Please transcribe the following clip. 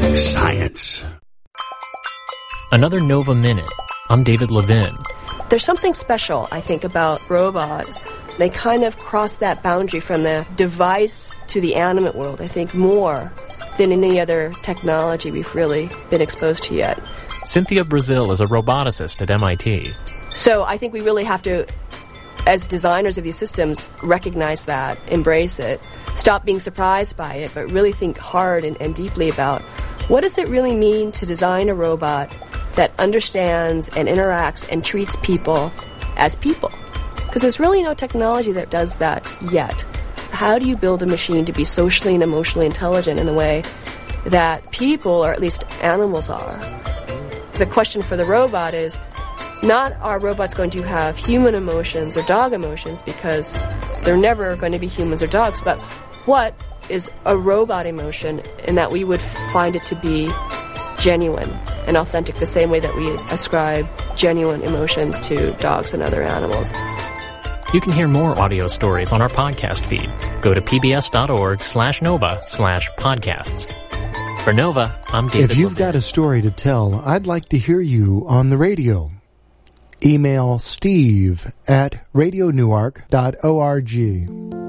Science. Another Nova Minute. I'm David Levin. There's something special, I think, about robots. They kind of cross that boundary from the device to the animate world, I think, more than any other technology we've really been exposed to yet. Cynthia Brazil is a roboticist at MIT. So I think we really have to, as designers of these systems, recognize that, embrace it, stop being surprised by it, but really think hard and deeply about what does it really mean to design a robot that understands and interacts and treats people as people? Because there's really no technology that does that yet. How do you build a machine to be socially and emotionally intelligent in the way that people, or at least animals, are? The question for the robot is, not are robots going to have human emotions or dog emotions, because they're never going to be humans or dogs, but what is a robot emotion in that we would find it to be genuine and authentic, the same way that we ascribe genuine emotions to dogs and other animals. You can hear more audio stories on our podcast feed. Go to pbs.org/nova/podcasts. For Nova, I'm David If you've Levin. got a story to tell, I'd like to hear you on the radio. Email steve@radionewark.org.